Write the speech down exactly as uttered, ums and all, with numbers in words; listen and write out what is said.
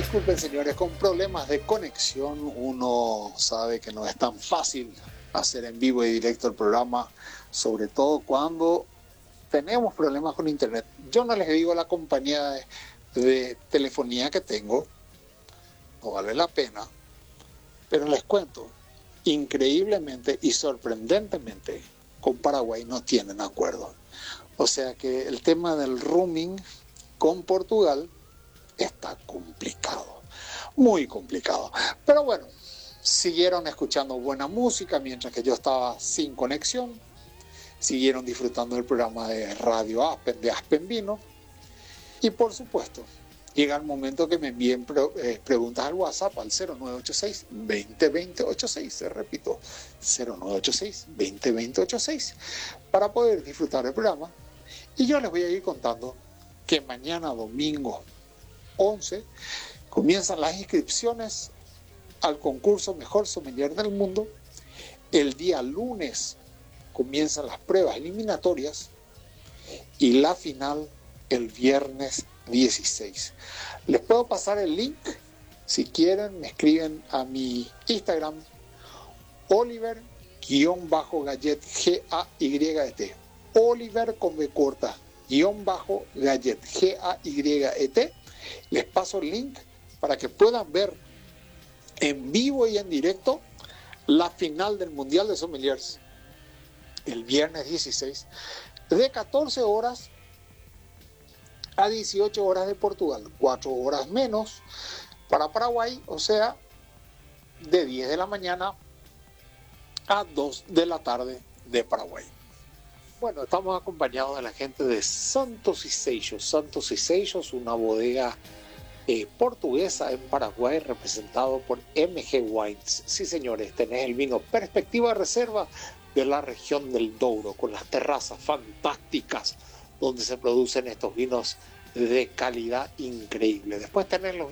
Disculpen, señores, con problemas de conexión. Uno sabe que no es tan fácil hacer en vivo y directo el programa, sobre todo cuando tenemos problemas con internet. Yo no les digo la compañía de, de telefonía que tengo, no vale la pena, pero les cuento, increíblemente y sorprendentemente, con Paraguay no tienen acuerdo. O sea que el tema del roaming con Portugal está complicado, muy complicado. Pero bueno, siguieron escuchando buena música mientras que yo estaba sin conexión. Siguieron disfrutando del programa de Radio Aspen, de Aspen Vino. Y por supuesto, llega el momento que me envíen pre eh, preguntas al WhatsApp al cero nueve ocho seis, veinte veinte ochenta y seis. Se repito, cero nueve ocho seis, veinte veinte ochenta y seis, para poder disfrutar del programa. Y yo les voy a ir contando que mañana domingo once comienzan las inscripciones al concurso Mejor Sommelier del Mundo. El día lunes comienzan las pruebas eliminatorias y la final el viernes dieciséis. Les puedo pasar el link si quieren. Me escriben a mi Instagram, Oliver-Gallet, G A Y E T, Oliver con B corta, guión bajo Gallet, G A Y E T. Les paso el link para que puedan ver en vivo y en directo la final del Mundial de Sommeliers el viernes dieciséis, de catorce horas a dieciocho horas de Portugal, cuatro horas menos para Paraguay, o sea, de diez de la mañana a dos de la tarde de Paraguay. Bueno, estamos acompañados de la gente de Santos y Seixos. Santos y Seixos, una bodega eh, portuguesa en Paraguay, representado por M G Wines. Sí, señores, tenés el vino Perspectiva Reserva de la región del Douro, con las terrazas fantásticas donde se producen estos vinos de calidad increíble. Después tenés los